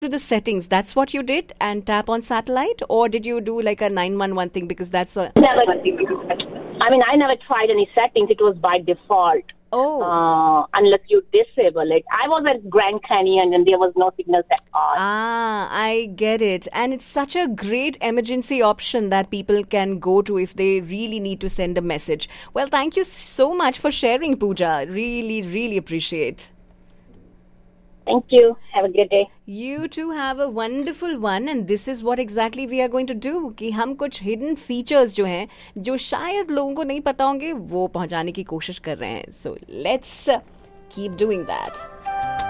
to the settings. That's what you did and tap on satellite, or did you do like a 911 thing because that's a Never. I mean, I never tried any settings. It was by default. Unless you disable it. I was at Grand Canyon and there was no signals at all. I get it. And it's such a great emergency option that people can go to if they really need to send a message. Well, thank you so much for sharing, Pooja. Really, really appreciate. Thank you. Have a good day. You too have a wonderful one, and this is what exactly we are going to do कि हम कुछ hidden features जो हैं जो शायद लोगों को नहीं पता होंगे वो पहुंचाने की कोशिश कर रहे हैं. So let's keep doing that.